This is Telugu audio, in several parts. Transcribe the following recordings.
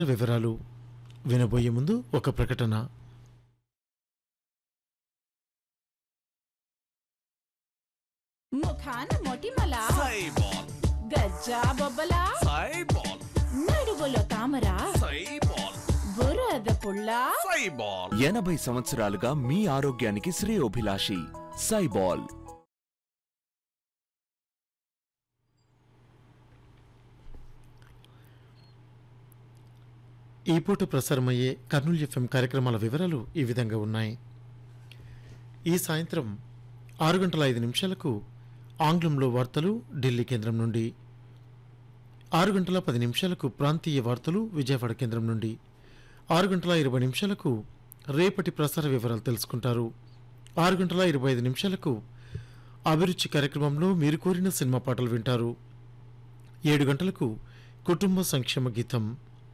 వివరాలు వినబోయే ముందు ఒక ప్రకటన. ముఖాన మొటిమల సైబాల్ గజ్జా బొబ్బల సైబాల్ నడువులో తామర సైబాల్ బురద పుల్ల సైబాల్ 80 సంవత్సరాలుగా మీ ఆరోగ్యానికి శ్రేయోభిలాషి సైబాల్. ఈ పూట ప్రసారమయ్యే కర్నూలు ఎఫ్ఎం కార్యక్రమాల వివరాలు ఈ విధంగా ఉన్నాయి. ఈ సాయంత్రం 6:05 ఆంగ్లంలో వార్తలు ఢిల్లీ కేంద్రం నుండి, 6:10 ప్రాంతీయ వార్తలు విజయవాడ కేంద్రం నుండి, 6:20 రేపటి ప్రసార వివరాలు తెలుసుకుంటారు. 6:25 అభిరుచి కార్యక్రమంలో మీరు కోరిన సినిమా పాటలు వింటారు. 7 గంటలకు కుటుంబ సంక్షేమ గీతం,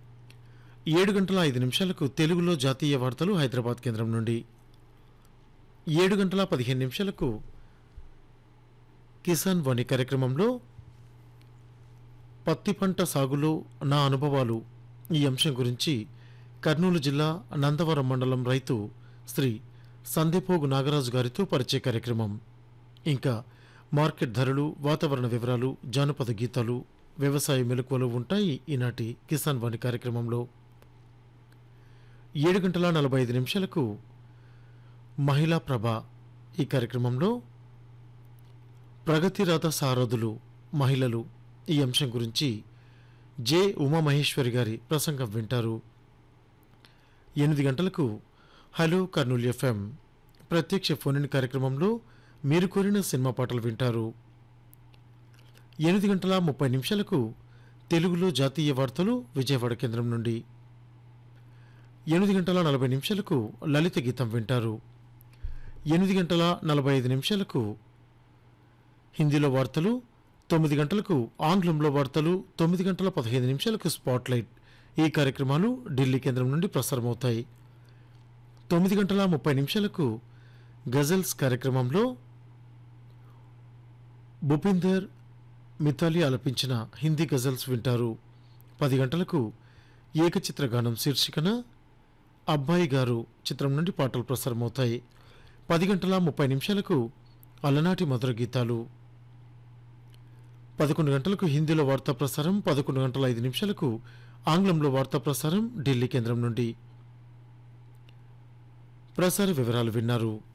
7:05 తెలుగులో జాతీయ వార్తలు హైదరాబాద్ కేంద్రం నుండి, 7:15 కిసాన్ వాణి కార్యక్రమంలో పత్తి పంట సాగులో నా అనుభవాలు ఈ అంశం గురించి కర్నూలు జిల్లా నందవరం మండలం రైతు శ్రీ సందీపోగు నాగరాజు గారితో పరిచయ కార్యక్రమం, ఇంకా మార్కెట్ ధరలు, వాతావరణ వివరాలు, జానపద గీతాలు, వ్యవసాయ మెలకువలు ఉంటాయి ఈనాటి కిసాన్ వాణి కార్యక్రమంలో. 7:45 మహిళా ప్రభ ఈ కార్యక్రమంలో ప్రగతిరథ సారథులు మహిళలు ఈ అంశం గురించి జె ఉమామహేశ్వరి గారి ప్రసంగం వింటారు. 8 గంటలకు హలో కర్నూలు ఎఫ్ఎం ప్రత్యక్ష ఫోన్ కార్యక్రమంలో మీరు కోరిన సినిమా పాటలు వింటారు. 8:30 తెలుగులో జాతీయ వార్తలు విజయవాడ కేంద్రం నుండి, 8:40 లలిత గీతం వింటారు. 8:45 హిందీలో వార్తలు, 9 గంటలకు ఆంగ్లంలో వార్తలు, 9:15 స్పాట్లైట్ ఈ కార్యక్రమాలు ఢిల్లీ కేంద్రం నుండి ప్రసారమవుతాయి. 9:30 గజల్స్ కార్యక్రమంలో భూపిందర్ మిథాలి ఆలపించిన హిందీ గజల్స్ వింటారు. 10 గంటలకు ఏకచిత్ర గానం శీర్షికన అబ్బాయి గారు చిత్రం నుండి పాటలు ప్రసారమవుతాయి. 10:30 అలనాటి మధుర గీతాలు. 11 గంటలకు హిందీలో వార్తా ప్రసారం, 11:05 ఆంగ్లంలో వార్తా ప్రసారం ఢిల్లీ కేంద్రం నుండి. ప్రసార వివరాలు విన్నారు.